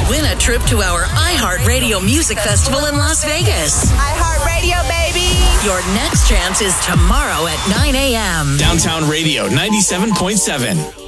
Win a trip to our iHeartRadio Music Festival in Las Vegas. iHeartRadio, baby! Your next chance is tomorrow at 9 a.m. Downtown Radio 97.7.